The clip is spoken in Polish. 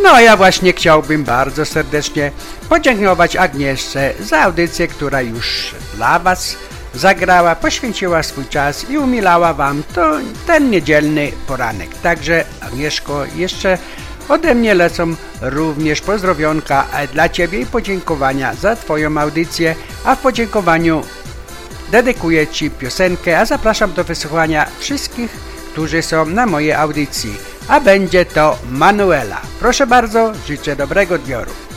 No a ja właśnie chciałbym bardzo serdecznie podziękować Agnieszce za audycję, która już dla Was zagrała, poświęciła swój czas i umilała Wam ten niedzielny poranek. Także Agnieszko, jeszcze ode mnie lecą również pozdrowionka dla Ciebie i podziękowania za Twoją audycję, a w podziękowaniu dedykuję Ci piosenkę, a zapraszam do wysłuchania wszystkich, którzy są na mojej audycji, a będzie to Manuela. Proszę bardzo, życzę dobrego odbioru.